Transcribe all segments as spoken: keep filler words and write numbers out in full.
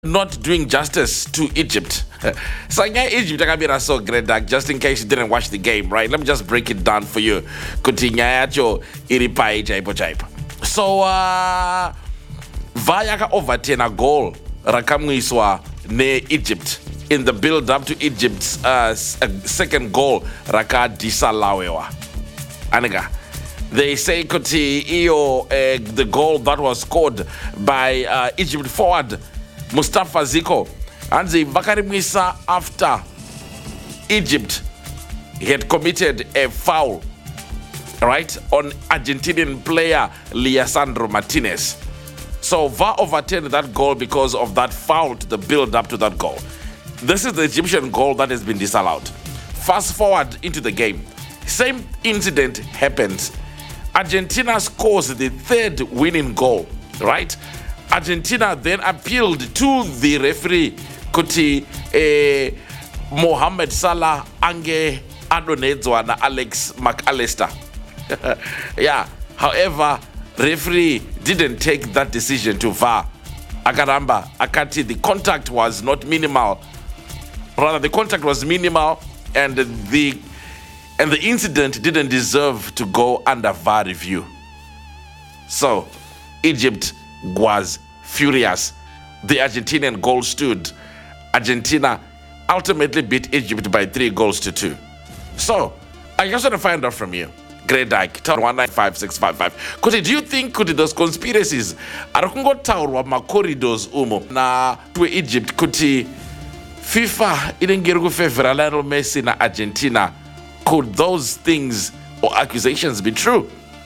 not doing justice to Egypt. So yeah, Egypt are so great that just in case you didn't watch the game, right? Let me just break it down for you. So uh via ka overturn a goal rakamwiswa ne Egypt in the build up to Egypt's uh, second goal raka disalawewa. Aniga. They say kuti iyo uh, the goal that was scored by uh, Egypt forward Mustafa Ziko and the Bakari Mwisa after Egypt had committed a foul, right, on Argentinian player Lisandro Martinez. So V A R overturned that goal because of that foul to the build up to that goal. This is the Egyptian goal that has been disallowed. Fast forward into the game. Same incident happens. Argentina scores the third winning goal, right? Argentina then appealed to the referee kuti eh, Mohamed Salah ange adonedzwa na Alex McAllister. Yeah, however, referee didn't take that decision to V A R. Akaramba, akati, the contact was not minimal. Rather, the contact was minimal and the and the incident didn't deserve to go under V A R review. So, Egypt was furious. The Argentinian goal stood. Argentina ultimately beat Egypt by three goals to two. So, I just want to find out from you. Great Dyke, tell one nine five six five five. Kuti, do you think kuti those conspiracies are kungo taurwa ma corridors umo na to Egypt kuti FIFA idengeru kufavor Lionel Messi na Argentina? Could those things or accusations be true?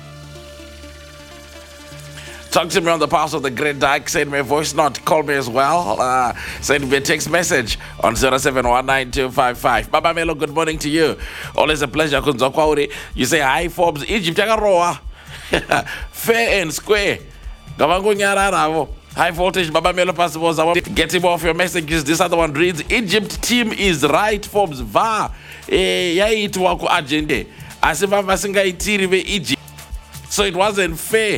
Talk to me on the pass of the Great Dyke. Send me a voice note. Call me as well. Uh, send me a text message on zero seven one nine two five five. Baba Melo, good morning to you. Always a pleasure. You say, hi, Forbes. Egypt, fair and square. High voltage, Baba Melo Passivos. I want to get him off your messages. This other one reads, Egypt team is right, Forbes. Va. Ya itu wako agenda. Asiva vasinga itiri ve Egypt. So it wasn't fair.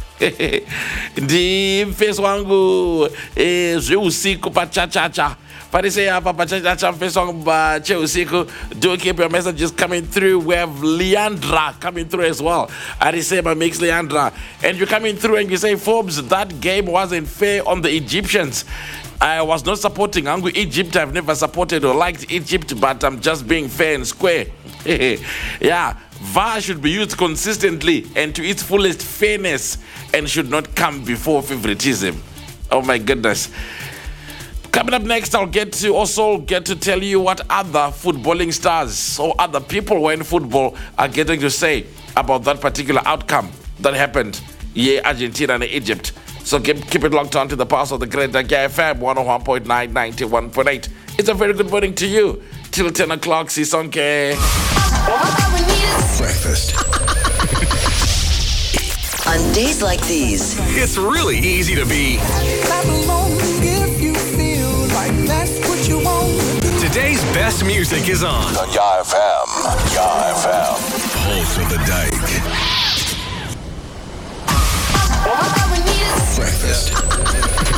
Ndi mfeso wangu eh usiku pa cha cha cha. Parise hapa pa cha cha cha mfeso wangu pa che usiku. Do keep your messages coming through. We have Leandra coming through as well. Arisema makes Leandra. And you're coming through and you say, Forbes, that game wasn't fair on the Egyptians. I was not supporting Angu Egypt. I've never supported or liked Egypt, but I'm just being fair and square. Yeah. V A R should be used consistently and to its fullest fairness and should not come before favoritism. Oh my goodness. Coming up next, I'll get to also get to tell you what other footballing stars or other people who are in football are getting to say about that particular outcome that happened. Yeah, Argentina and Egypt. So keep, keep it locked on to the pass of the Great Dyke F M one oh one point nine, ninety-one point eight. It's a very good morning to you. Till ten o'clock, Sisonke. Breakfast. On days like these, It's really easy to be. Clap along if you feel like that's what you want. Today's best music is on. Ya F M. Ya F M. Pulse of the Dyke.